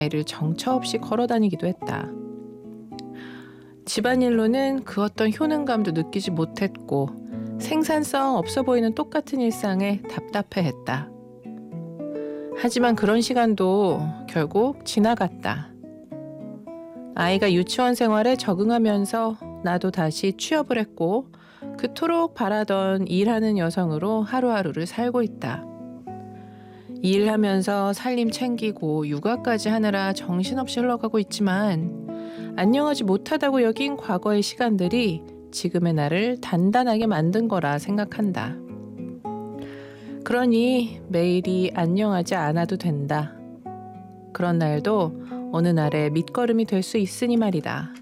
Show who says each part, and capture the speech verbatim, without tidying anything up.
Speaker 1: 아이를 정처 없이 걸어 다니기도 했다. 집안일로는 그 어떤 효능감도 느끼지 못했고 생산성 없어 보이는 똑같은 일상에 답답해했다. 하지만 그런 시간도 결국 지나갔다. 아이가 유치원 생활에 적응하면서 나도 다시 취업을 했고 그토록 바라던 일하는 여성으로 하루하루를 살고 있다. 일하면서 살림 챙기고 육아까지 하느라 정신없이 흘러가고 있지만 안녕하지 못하다고 여긴 과거의 시간들이 지금의 나를 단단하게 만든 거라 생각한다. 그러니 매일이 안녕하지 않아도 된다. 그런 날도 어느 날의 밑거름이 될 수 있으니 말이다.